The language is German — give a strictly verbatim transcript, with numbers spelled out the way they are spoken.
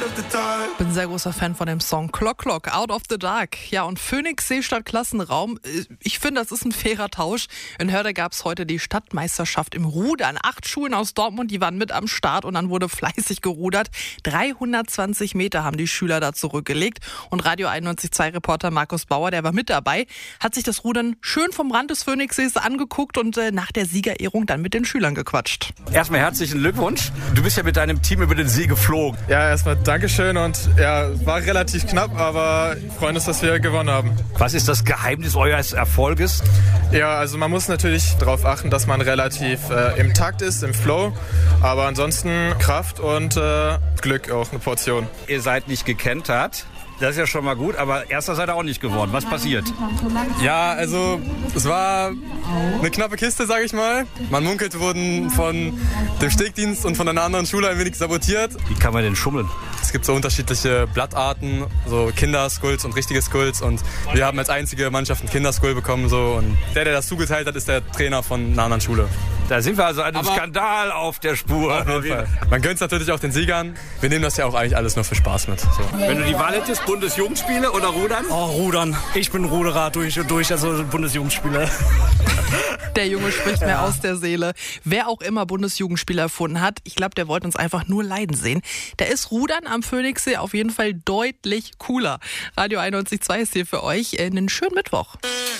Bin ein sehr großer Fan von dem Song Clock Clock, Out of the Dark. Ja, und Phoenixsee statt Klassenraum, ich finde, das ist ein fairer Tausch. In Hörde gab es heute die Stadtmeisterschaft im Rudern. Acht Schulen aus Dortmund, die waren mit am Start und dann wurde fleißig gerudert. dreihundertzwanzig Meter haben die Schüler da zurückgelegt. Und Radio einundneunzig Komma zwei Reporter Markus Bauer, der war mit dabei, hat sich das Rudern schön vom Rand des Phoenixsees angeguckt und äh, nach der Siegerehrung dann mit den Schülern gequatscht. Erstmal herzlichen Glückwunsch. Du bist ja mit deinem Team über den See geflogen. Ja, erstmal Dankeschön und ja, war relativ knapp, aber wir freuen uns, dass wir gewonnen haben. Was ist das Geheimnis eures Erfolges? Ja, also man muss natürlich darauf achten, dass man relativ äh, im Takt ist, im Flow, aber ansonsten Kraft und äh, Glück auch eine Portion. Ihr seid nicht gekentert. Das ist ja schon mal gut, aber erster seid ihr auch nicht geworden. Was passiert? Ja, also es war eine knappe Kiste, sage ich mal. Man munkelt, wir wurden von dem Stegdienst und von einer anderen Schule ein wenig sabotiert. Wie kann man denn schummeln? Es gibt so unterschiedliche Blattarten, so Kinderskulls und richtige Skulls und wir haben als einzige Mannschaft einen Kinderskull bekommen. So. Und der, der das zugeteilt hat, ist der Trainer von einer anderen Schule. Da sind wir also einem Aber Skandal auf der Spur. Auf jeden Fall. Man gönnt es natürlich auch den Siegern. Wir nehmen das ja auch eigentlich alles nur für Spaß mit. So. Wenn du die Wahl hättest, Bundesjugendspiele oder Rudern? Oh, Rudern. Ich bin Ruderer durch und durch, also Bundesjugendspieler. Der Junge spricht mir aus der Seele. Wer auch immer Bundesjugendspieler erfunden hat, ich glaube, der wollte uns einfach nur leiden sehen. Da ist Rudern am Phoenixsee auf jeden Fall deutlich cooler. Radio einundneunzig Komma zwei ist hier für euch. Einen schönen Mittwoch.